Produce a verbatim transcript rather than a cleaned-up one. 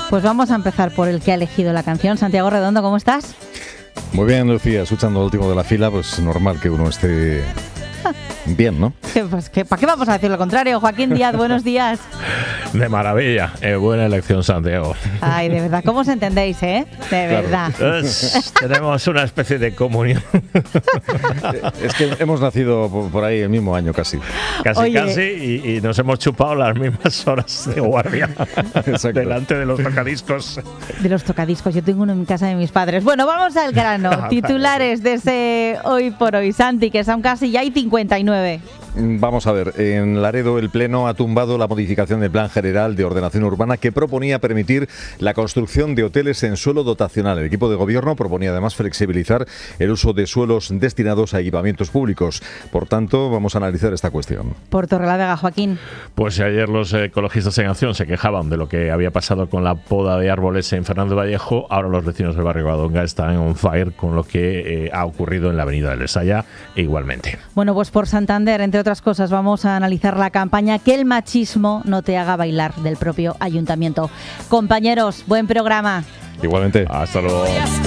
Pues vamos a empezar por el que ha elegido la canción. Santiago Redondo, ¿cómo estás? Muy bien, Lucía, escuchando el último de la fila, pues normal que uno esté bien, ¿no? Pues que, ¿para qué vamos a decir lo contrario? Joaquín Díaz, buenos días. De maravilla, eh, buena elección, Santiago. Ay, de verdad, ¿cómo os entendéis, eh? De verdad. Claro. Es, tenemos una especie de comunión. Es que hemos nacido por, por ahí el mismo año casi. Casi, Oye. casi, y, y nos hemos chupado las mismas horas de guardia delante de los tocadiscos. De los tocadiscos, yo tengo uno en casa de mis padres. Bueno, vamos al grano. Titulares de ese Hoy por Hoy, Santi, que son casi ya hay cincuenta y nueve. Vamos a ver, en Laredo el Pleno ha tumbado la modificación del Plan General de Ordenación Urbana que proponía permitir la construcción de hoteles en suelo dotacional. El equipo de gobierno proponía además flexibilizar el uso de suelos destinados a equipamientos públicos. Por tanto, vamos a analizar esta cuestión. Por Torrelavega, Joaquín. Pues ayer los ecologistas en acción se quejaban de lo que había pasado con la poda de árboles en Fernández Vallejo. Ahora los vecinos del barrio Covadonga están on fire con lo que eh, ha ocurrido en la avenida del Esaya e igualmente. Bueno, pues por Santander, entre otras cosas, vamos a analizar la campaña Que el machismo no te haga bailar del propio ayuntamiento. Compañeros, buen programa. Igualmente. Hasta luego.